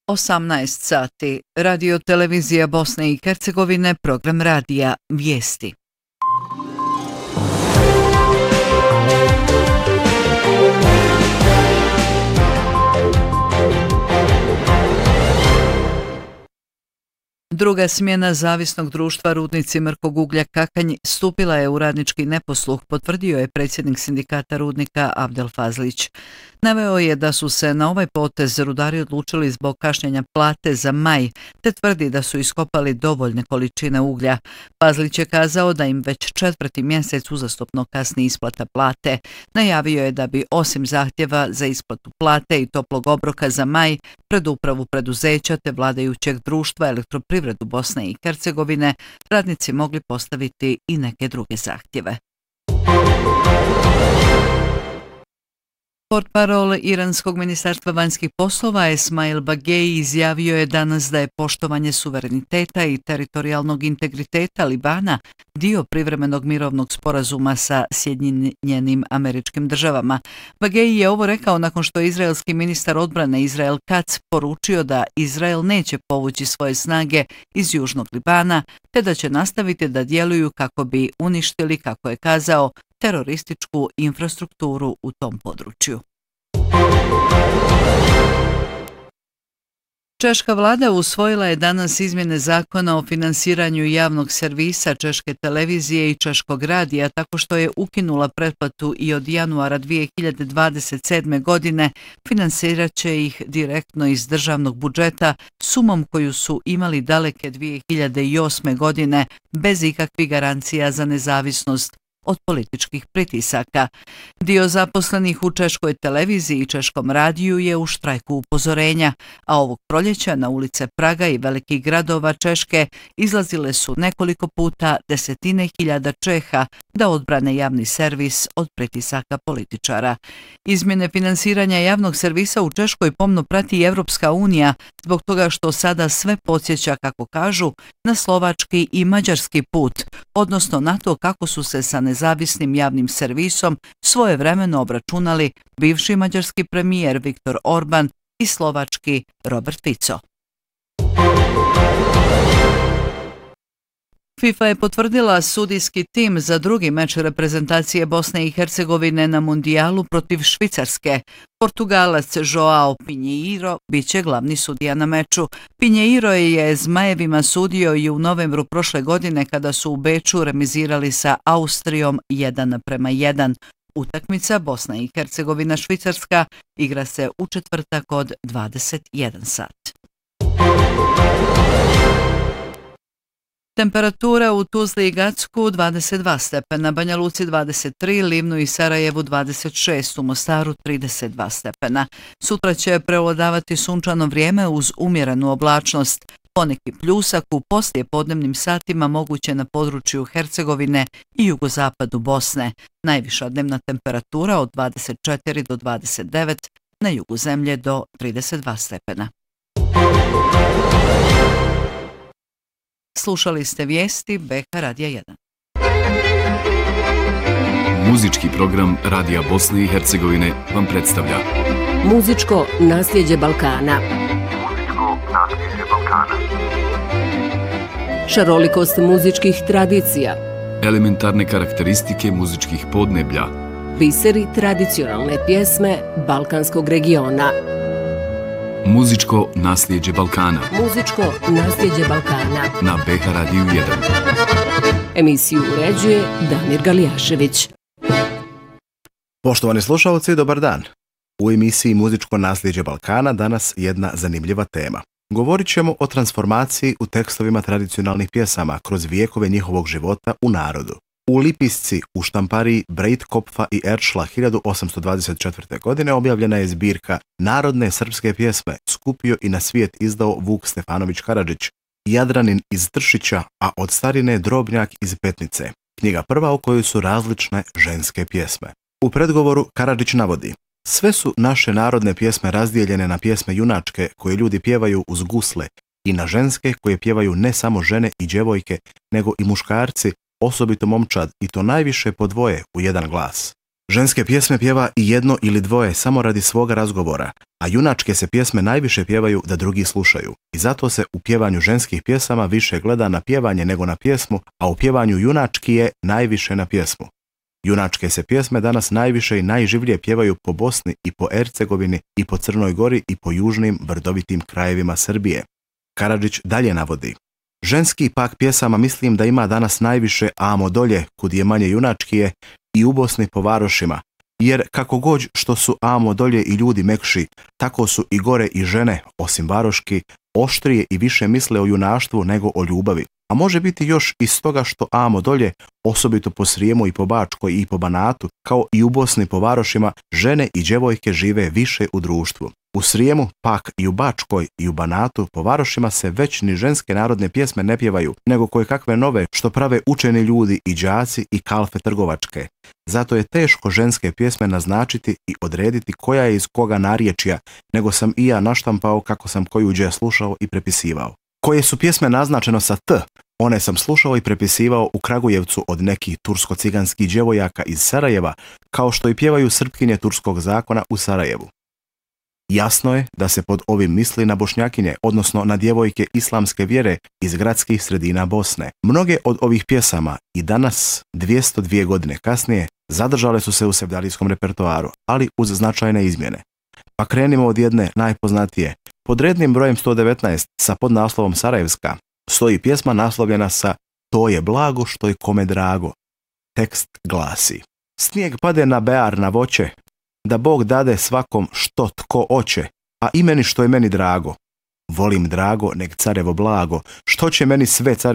18 sati. Radio televizija Bosne i Hercegovine, program radija Vijesti. Druga smjena zavisnog društva Rudnici Mrkog uglja Kakanj stupila je u radnički neposluh, potvrdio je predsjednik sindikata rudnika Abdel Fazlić. Naveo je da su se na ovaj potez rudari odlučili zbog kašnjenja plate za maj, te tvrdi da su iskopali dovoljne količine uglja. Fazlić je kazao da im već 4. mjesec uzastopno kasni isplata plate. Najavio je da bi osim zahtjeva za isplatu plate i toplog obroka za maj pred upravu preduzeća te vladajućeg društva Elektroprivredu Bosne i Hercegovine radnici mogli postaviti i neke druge zahtjeve. Portparol Iranskog ministarstva vanjskih poslova Esmail Bagei izjavio je danas da je poštovanje suvereniteta i teritorijalnog integriteta Libana dio privremenog mirovnog sporazuma sa Sjedinjenim Američkim Državama. Bagei je ovo rekao nakon što je izraelski ministar odbrane Israel Katz poručio da Izrael neće povući svoje snage iz južnog Libana, te da će nastaviti da djeluju kako bi uništili, kako je kazao, terorističku infrastrukturu u tom području. Češka vlada usvojila je danas izmjene zakona o finansiranju javnog servisa Češke televizije i Češkog radija tako što je ukinula pretplatu i od januara 2027. godine finansirat će ih direktno iz državnog budžeta sumom koju su imali daleke 2008. godine bez ikakvih garancija za nezavisnost od političkih pritisaka. Dio zaposlenih u Češkoj televiziji i Češkom radiju je u štrajku upozorenja, a ovog proljeća na ulice Praga i velikih gradova Češke izlazile su nekoliko puta desetine hiljada Čeha da odbrane javni servis od pritisaka političara. Izmjene finansiranja javnog servisa u Češkoj pomno prati Evropska unija zbog toga što sada sve podsjeća, kako kažu, na slovački i mađarski put, odnosno na to kako su se sa nezavisnim javnim servisom svojevremeno obračunali bivši mađarski premijer Viktor Orban i slovački Robert Fico. FIFA je potvrdila sudijski tim za drugi meč reprezentacije Bosne i Hercegovine na mundijalu protiv Švicarske. Portugalac Joao Pinheiro biće glavni sudija na meču. Pinheiro je Zmajevima sudio i u novembru prošle godine kada su u Beču remizirali sa Austrijom 1:1. Utakmica Bosna i Hercegovina Švicarska igra se u četvrtak od 21 sat. Temperatura u Tuzli i Gacku 22 stepena, Banja Luci 23, Livnu i Sarajevu 26, u Mostaru 32 stepena. Sutra će prevladavati sunčano vrijeme uz umjerenu oblačnost. Poneki pljusak u poslijepodnevnim satima moguće na području Hercegovine i jugozapadu Bosne. Najviša dnevna temperatura od 24 do 29, na jugu zemlje do 32 stepena. Slušali ste vijesti BH Radija 1. Muzički program Radija Bosne i Hercegovine vam predstavlja Muzičko nasljeđe Balkana. Šarolikost muzičkih tradicija. Elementarne karakteristike muzičkih podneblja. Biseri tradicionalne pjesme balkanskog regiona. Muzičko nasljeđe Balkana. Muzičko nasljeđe Balkana. Na BH Radiju 1. Emisiju uređuje Damir Galijašević. Poštovani slušalci, dobar dan. U emisiji Muzičko nasljeđe Balkana danas jedna zanimljiva tema. Govorit ćemo o transformaciji u tekstovima tradicionalnih pjesama kroz vijekove njihovog života u narodu. U Lipisci u štampariji Breitkopfa i Eršla 1824. godine objavljena je zbirka Narodne srpske pjesme, skupio i na svijet izdao Vuk Stefanović Karadžić, Jadranin iz Tršića, a od starine Drobnjak iz Petnice. Knjiga prva u kojoj su različne ženske pjesme. U predgovoru Karadžić navodi: sve su naše narodne pjesme razdijeljene na pjesme junačke koje ljudi pjevaju uz gusle i na ženske koje pjevaju ne samo žene i djevojke, nego i muškarci, osobito momčad, i to najviše po dvoje u jedan glas. Ženske pjesme pjeva i jedno ili dvoje samo radi svoga razgovora, a junačke se pjesme najviše pjevaju da drugi slušaju. I zato se u pjevanju ženskih pjesama više gleda na pjevanje nego na pjesmu, a u pjevanju junački je najviše na pjesmu. Junačke se pjesme danas najviše i najživlje pjevaju po Bosni i po Hercegovini i po Crnoj Gori i po južnim brdovitim krajevima Srbije. Karadžić dalje navodi: ženski pak pjesama mislim da ima danas najviše amo dolje, kud je manje junačkije, i u Bosni po varošima, jer kako god što su amo dolje i ljudi mekši, tako su i gore i žene, osim varoški, oštrije i više misle o junaštvu nego o ljubavi. A može biti još iz toga što amo dolje, osobito po Srijemu i po Bačkoj i po Banatu, kao i u Bosni po varošima, žene i djevojke žive više u društvu. U Srijemu, pak i u Bačkoj i u Banatu, po varošima se već ni ženske narodne pjesme ne pjevaju, nego koje kakve nove što prave učeni ljudi i đaci i kalfe trgovačke. Zato je teško ženske pjesme naznačiti i odrediti koja je iz koga narječja, nego sam i ja naštampao kako sam koju đe slušao i prepisivao. Koje su pjesme naznačeno sa T, one sam slušao i prepisivao u Kragujevcu od nekih tursko-ciganskih djevojaka iz Sarajeva, kao što i pjevaju srpkinje turskog zakona u Sarajevu. Jasno je da se pod ovim misli na bošnjakinje, odnosno na djevojke islamske vjere iz gradskih sredina Bosne. Mnoge od ovih pjesama i danas, 202 godine kasnije, zadržale su se u sevdalijskom repertoaru, ali uz značajne izmjene. Pa krenimo od jedne najpoznatije. Pod rednim brojem 119 sa podnaslovom Sarajevska stoji pjesma naslovljena sa To je blago što je kome drago. Tekst glasi: snijeg pade na bear na voće, da Bog dade svakom što tko oće, a i meni što je meni drago. Volim drago, nek carevo blago, što će meni sve care